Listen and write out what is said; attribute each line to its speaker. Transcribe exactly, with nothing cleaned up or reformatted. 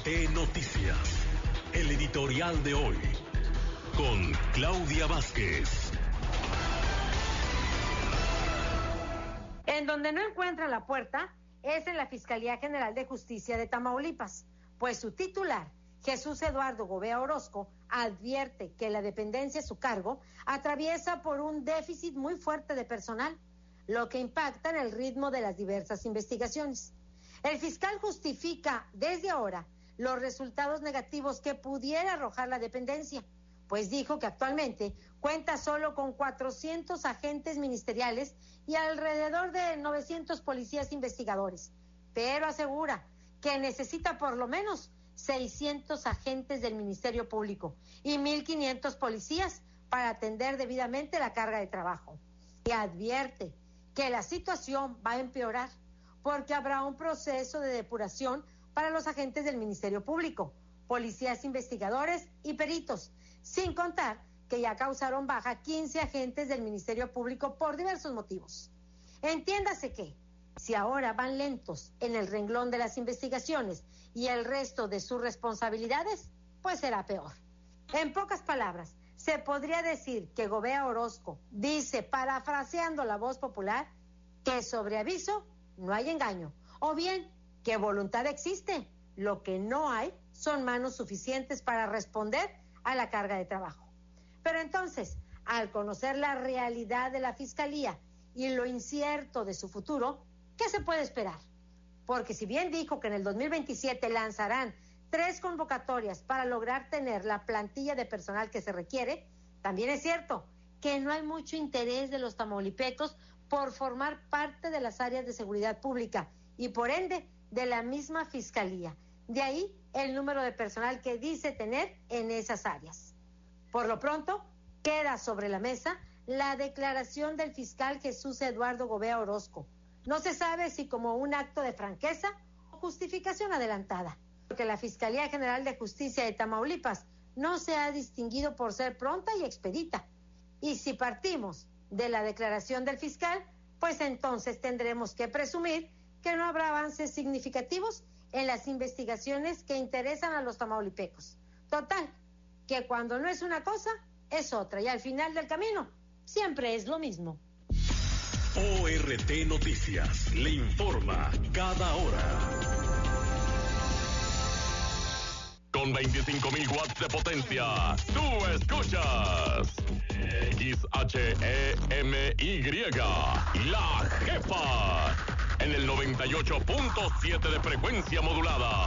Speaker 1: T Noticias, el editorial de hoy, con Claudia Vázquez.
Speaker 2: En donde no encuentra la puerta es en la Fiscalía General de Justicia de Tamaulipas, pues su titular, Jesús Eduardo Gobea Orozco, advierte que la dependencia a su cargo atraviesa por un déficit muy fuerte de personal, lo que impacta en el ritmo de las diversas investigaciones. El fiscal justifica desde ahora los resultados negativos que pudiera arrojar la dependencia, pues dijo que actualmente cuenta solo con cuatrocientos agentes ministeriales y alrededor de novecientos policías investigadores, pero asegura que necesita por lo menos seiscientos agentes del Ministerio Público y mil quinientos policías para atender debidamente la carga de trabajo. Y advierte que la situación va a empeorar porque habrá un proceso de depuración para los agentes del Ministerio Público, policías investigadores y peritos, sin contar que ya causaron baja quince agentes del Ministerio Público por diversos motivos. Entiéndase que, si ahora van lentos en el renglón de las investigaciones y el resto de sus responsabilidades, pues será peor. En pocas palabras, se podría decir que Gobea Orozco dice, parafraseando la voz popular, que sobre aviso no hay engaño, o bien que voluntad existe, lo que no hay son manos suficientes para responder a la carga de trabajo. Pero entonces, al conocer la realidad de la Fiscalía y lo incierto de su futuro, ¿qué se puede esperar? Porque si bien dijo que en el dos mil veintisiete lanzarán tres convocatorias para lograr tener la plantilla de personal que se requiere, también es cierto que no hay mucho interés de los tamaulipecos por formar parte de las áreas de seguridad pública y por ende de la misma Fiscalía. De ahí el número de personal que dice tener en esas áreas. Por lo pronto, queda sobre la mesa la declaración del fiscal Jesús Eduardo Gobea Orozco. No se sabe si como un acto de franqueza o justificación adelantada, porque la Fiscalía General de Justicia de Tamaulipas no se ha distinguido por ser pronta y expedita. Y si partimos de la declaración del fiscal, pues entonces tendremos que presumir que no habrá avances significativos en las investigaciones que interesan a los tamaulipecos. Total, que cuando no es una cosa, es otra, y al final del camino siempre es lo mismo.
Speaker 1: O R T Noticias le informa cada hora. Con veinticinco mil watts de potencia, tú escuchas X H E M Y, La Jefa, en el noventa y ocho punto siete de frecuencia modulada.